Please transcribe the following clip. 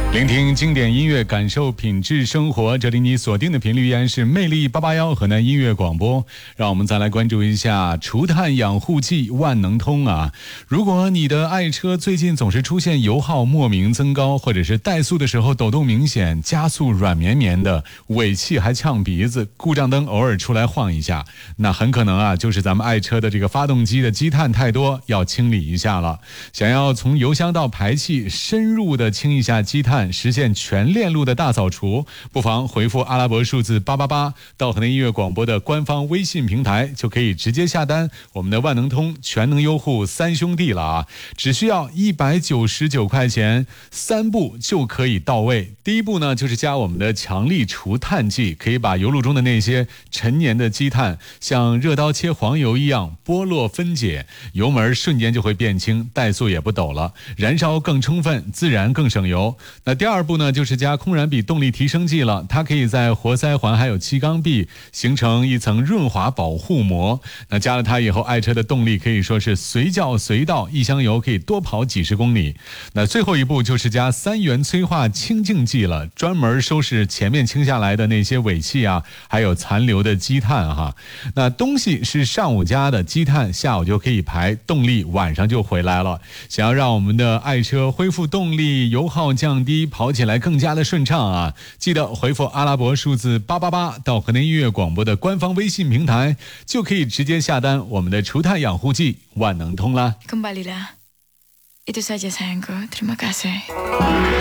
聆听经典音乐，感受品质生活。这里你锁定的频率依然是魅力881河南音乐广播。让我们再来关注一下除碳养护剂万能通啊！如果你的爱车最近总是出现油耗莫名增高，或者是怠速的时候抖动明显，加速软绵绵的，尾气还呛鼻子，故障灯偶尔出来晃一下，那很可能啊就是咱们爱车的这个发动机的积碳太多，要清理一下了。想要从油箱到排气深入的清一下积碳，实现全链路的大扫除，不妨回复阿拉伯数字888到河南音乐广播的官方微信平台，就可以直接下单我们的万能通全能优护三兄弟了啊！只需要199块钱，3步就可以到位。第一步呢，就是加我们的强力除碳剂，可以把油路中的那些陈年的积碳像热刀切黄油一样剥落分解，油门瞬间就会变轻，怠速也不抖了，燃烧更充分，自然更省油。那第二步呢，就是加空燃比动力提升剂了，它可以在活塞环还有气缸壁形成一层润滑保护膜。那加了它以后，爱车的动力可以说是随叫随到，一箱油可以多跑几十公里。那最后一步就是加3元催化清净剂了，专门收拾前面清下来的那些尾气啊，还有残留的积碳哈。那东西是上午加的，积碳下午就可以排，动力晚上就回来了。想要让我们的爱车恢复动力，油耗降低，跑起来更加的顺畅啊！记得回复阿拉伯数字888到河南音乐广播的官方微信平台，就可以直接下单我们的除碳养护剂万能通啦。 Kembalilah. Itu saja sayangku. Terima kasih.